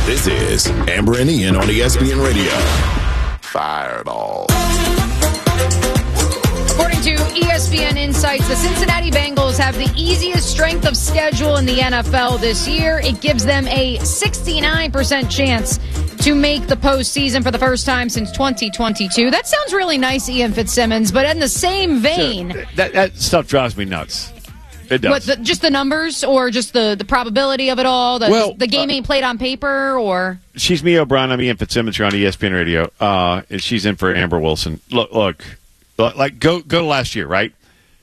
This is Amber and Ian on ESPN Radio. Fireball. According to ESPN Insights, the Cincinnati Bengals have the easiest strength of schedule in the NFL this year. It gives them a 69% chance to make the postseason for the first time since 2022. That sounds really nice, Ian Fitzsimmons, but in the same vein... That stuff drives me nuts. It does. What, just the numbers or just the probability of it all? The game ain't played on paper or... She's Mia O'Brien. I'm Ian Fitzsimmons here on ESPN Radio. And she's in for Amber Wilson. Look, go to last year, right?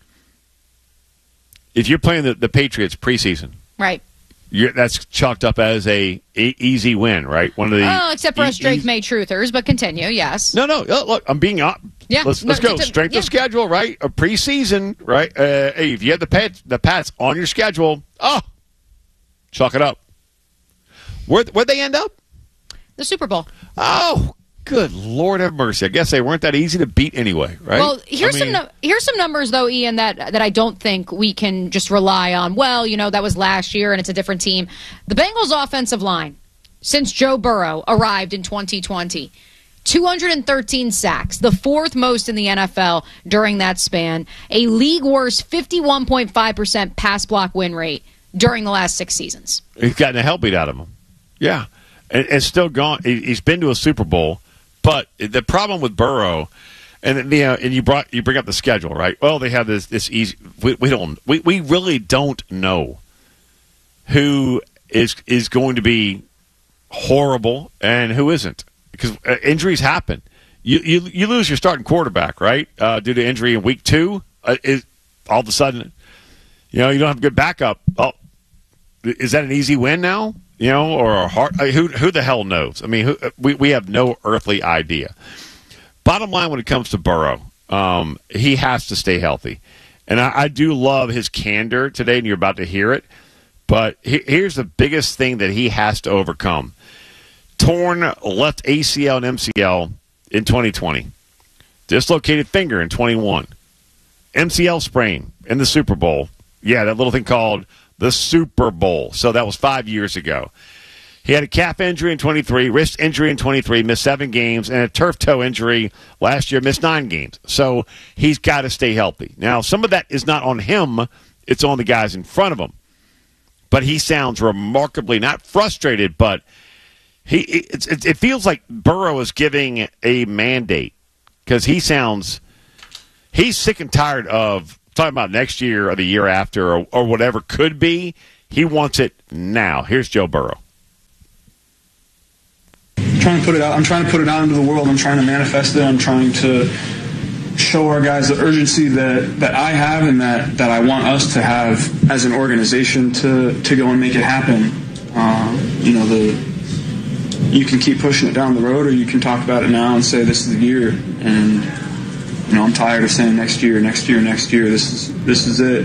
If you're playing the Patriots preseason... Right. That's chalked up as a easy win, right? One of the except for us Drake May truthers, but continue, yes. No, look, I'm being up. Yeah, let's go. Strength of schedule, right? A preseason, right? Hey, if you have the Pats on your schedule, chalk it up. Where'd they end up? The Super Bowl. Oh, good Lord have mercy. I guess they weren't that easy to beat anyway, right? Well, here's some numbers, though, Ian, that I don't think we can just rely on. Well, that was last year, and it's a different team. The Bengals' offensive line, since Joe Burrow arrived in 2020, 213 sacks, the fourth most in the NFL during that span, a league-worst 51.5% pass block win rate during the last 6 seasons. He's gotten a hell beat out of him. Yeah. And still gone. He's been to a Super Bowl. But the problem with Burrow, and you bring up the schedule, right? Well, they have this easy. We really don't know who is going to be horrible and who isn't, because injuries happen. You lose your starting quarterback, right? Due to injury in week 2, all of a sudden, you don't have a good backup. Oh, is that an easy win now? Or a hard, who the hell knows? I mean, we have no earthly idea. Bottom line, when it comes to Burrow, he has to stay healthy. And I do love his candor today, and you're about to hear it. But here's the biggest thing that he has to overcome. Torn left ACL and MCL in 2020. Dislocated finger in 21. MCL sprain in the Super Bowl. Yeah, that little thing called the Super Bowl. So that was 5 years ago. He had a calf injury in 23, wrist injury in 23, missed 7 games, and a turf toe injury last year, missed 9 games. So he's got to stay healthy. Now, some of that is not on him. It's on the guys in front of him. But he sounds remarkably, not frustrated, but it feels like Burrow is giving a mandate, because he's sick and tired of talking about next year or the year after or whatever could be. He wants it now. Here's Joe Burrow. I'm trying to put it out into the world. I'm trying to manifest it. I'm trying to show our guys the urgency that I have and that I want us to have as an organization to go and make it happen. You can keep pushing it down the road, or you can talk about it now and say this is the year. And I'm tired of saying next year. This is it.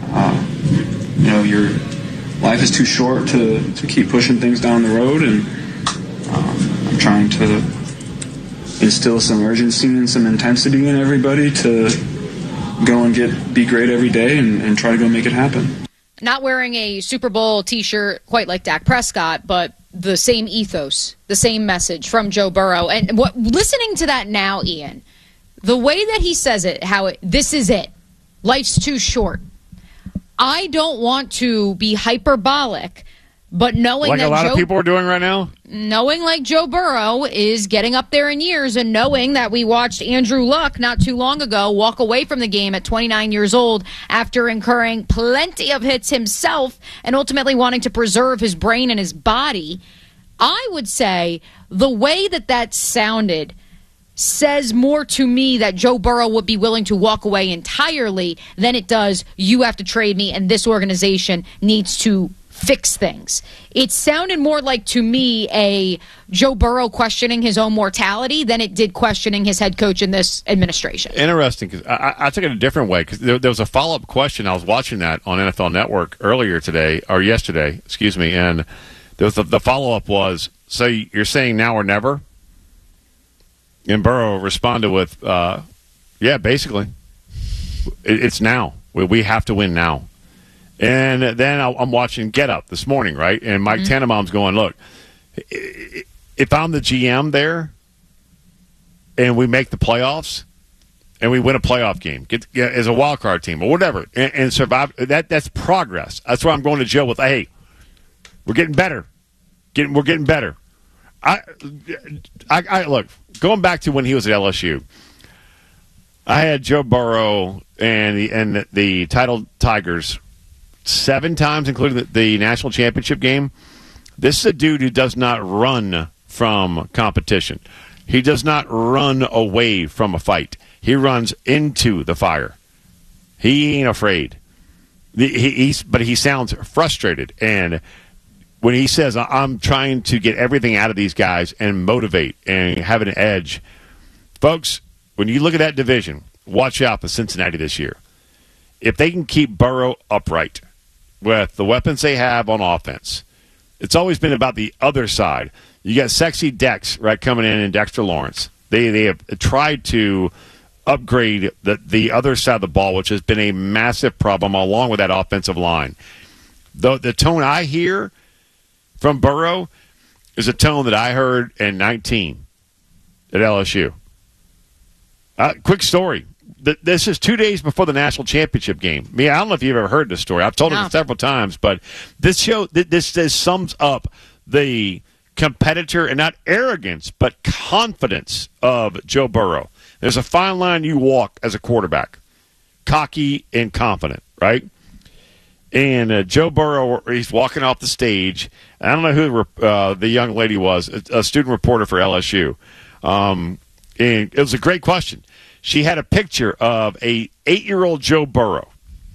Your life is too short to keep pushing things down the road, and I'm trying to instill some urgency and some intensity in everybody to go and be great every day and try to go make it happen. Not wearing a Super Bowl T-shirt quite like Dak Prescott, but the same ethos, the same message from Joe Burrow. And listening to that now, Ian, the way that he says it, this is it. Life's too short. I don't want to be hyperbolic, but knowing like that a lot of people are doing right now, knowing like Joe Burrow is getting up there in years, and knowing that we watched Andrew Luck not too long ago walk away from the game at 29 years old after incurring plenty of hits himself and ultimately wanting to preserve his brain and his body, I would say the way that sounded says more to me that Joe Burrow would be willing to walk away entirely than it does, you have to trade me and this organization needs to fix things. It sounded more like, to me, a Joe Burrow questioning his own mortality than it did questioning his head coach in this administration. Interesting, because I took it a different way, because there was a follow-up question. I was watching that on NFL Network yesterday, and there was the follow-up was, so you're saying now or never? And Burrow responded with, yeah, basically. It's now. We have to win now. And then I'm watching Get Up this morning, right? And Mike Tannenbaum's going, look, if I'm the GM there and we make the playoffs and we win a playoff game as a wild card team or whatever and survive, that's progress. That's why I'm going to Joe with, hey, we're getting better. We're getting better. I look, going back to when he was at LSU, I had Joe Burrow and the titled Tigers 7 times, including the national championship game. This is a dude who does not run from competition. He does not run away from a fight. He runs into the fire. He ain't afraid. But he sounds frustrated. And when he says, I'm trying to get everything out of these guys and motivate and have an edge, folks, when you look at that division, watch out for Cincinnati this year. If they can keep Burrow upright with the weapons they have on offense, it's always been about the other side. You got sexy Dex, right, coming in Dexter Lawrence. They have tried to upgrade the other side of the ball, which has been a massive problem along with that offensive line. The tone I hear from Burrow is a tone that I heard in 19 at LSU. Quick story. This is 2 days before the national championship game. I don't know if you've ever heard this story. I've told it several times, but this sums up the competitor, and not arrogance, but confidence of Joe Burrow. There's a fine line you walk as a quarterback, cocky and confident, right? And Joe Burrow, he's walking off the stage. I don't know who the young lady was, a student reporter for LSU. And it was a great question. She had a picture of a 8-year-old Joe Burrow.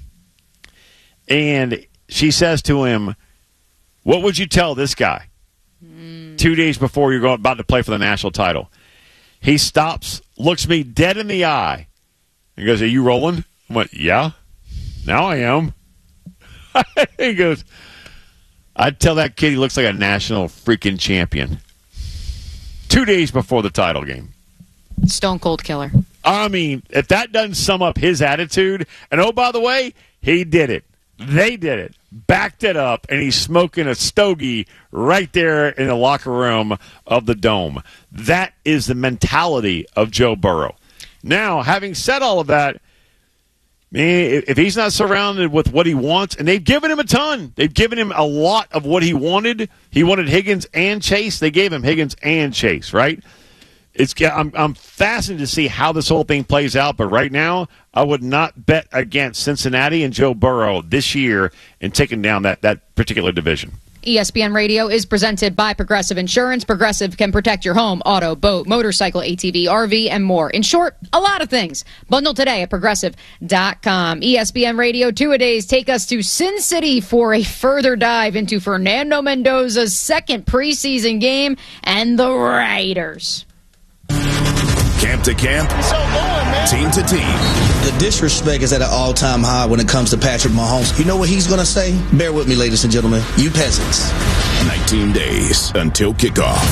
And she says to him, what would you tell this guy 2 days before you're about to play for the national title? He stops, looks me dead in the eye, and goes, are you rolling? I went, yeah. Now I am. He goes, I'd tell that kid he looks like a national freaking champion. 2 days before the title game. Stone cold killer. I mean, if that doesn't sum up his attitude, and oh, by the way, he did it. They did it. Backed it up, and he's smoking a stogie right there in the locker room of the Dome. That is the mentality of Joe Burrow. Now, having said all of that, man, if he's not surrounded with what he wants, and they've given him a ton. They've given him a lot of what he wanted. He wanted Higgins and Chase. They gave him Higgins and Chase, right? I'm fascinated to see how this whole thing plays out, but right now I would not bet against Cincinnati and Joe Burrow this year in taking down that particular division. ESPN Radio is presented by Progressive Insurance. Progressive can protect your home, auto, boat, motorcycle, ATV, RV, and more. In short, a lot of things. Bundle today at Progressive.com. ESPN Radio 2-a-days take us to Sin City for a further dive into Fernando Mendoza's second preseason game and the Raiders. Camp to camp, team to team. The disrespect is at an all-time high when it comes to Patrick Mahomes. You know what he's going to say? Bear with me, ladies and gentlemen. You peasants. 19 days until kickoff.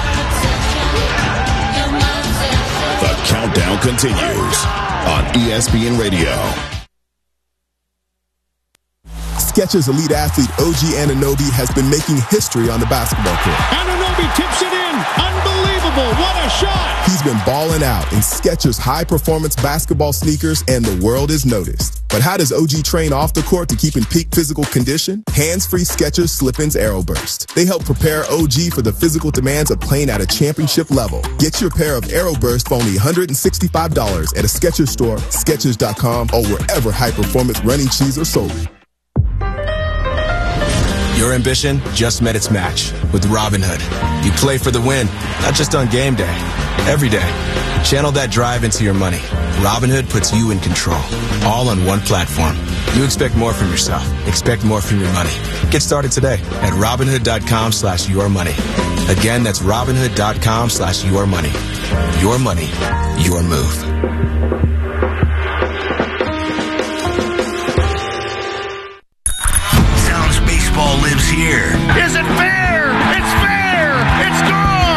The countdown continues on ESPN Radio. Skechers elite athlete OG Anunoby has been making history on the basketball court. Anunoby tips it in. Unbelievable. What a shot. He's been balling out in Skechers high-performance basketball sneakers, and the world is noticed. But how does OG train off the court to keep in peak physical condition? Hands-free Skechers Slip-ins Aeroburst. They help prepare OG for the physical demands of playing at a championship level. Get your pair of Aeroburst for only $165 at a Skechers store, Skechers.com, or wherever high-performance running shoes are sold. Your ambition just met its match with Robinhood. You play for the win, not just on game day, every day. Channel that drive into your money. Robinhood puts you in control, all on one platform. You expect more from yourself. Expect more from your money. Get started today at Robinhood.com/yourmoney. Again, that's Robinhood.com/yourmoney. Your money, your move. Lives here. Is it fair?